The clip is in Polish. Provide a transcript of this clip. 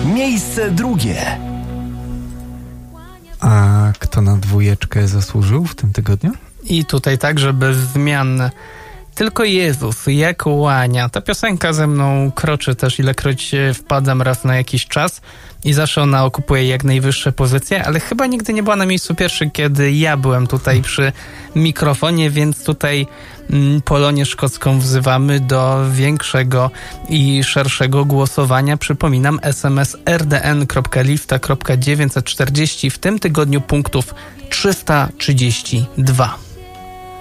Miejsce drugie. A kto na 2 zasłużył w tym tygodniu? I tutaj także bez zmian. Tylko Jezus, jak łania. Ta piosenka ze mną kroczy też, ilekroć wpadam raz na jakiś czas i zawsze ona okupuje jak najwyższe pozycje, ale chyba nigdy nie była na miejscu pierwszym, kiedy ja byłem tutaj przy mikrofonie, więc tutaj Polonię Szkocką wzywamy do większego i szerszego głosowania. Przypominam, SMS rdn.lifta.940, w tym tygodniu punktów 332.